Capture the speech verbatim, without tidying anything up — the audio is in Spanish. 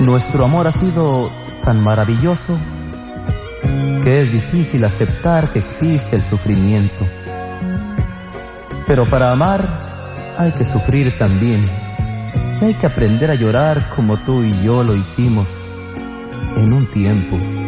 Nuestro amor ha sido tan maravilloso que es difícil aceptar que existe el sufrimiento. Pero para amar hay que sufrir también, y hay que aprender a llorar como tú y yo lo hicimos en un tiempo.